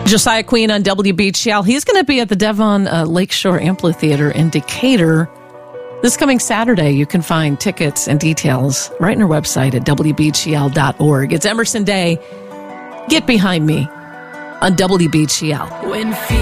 Josiah Queen on WBGL. He's going to be at the Devon Lakeshore Amphitheater in Decatur this coming Saturday. You can find tickets and details right on our website at WBGL.org. It's Emerson Day. Get behind me on WBGL.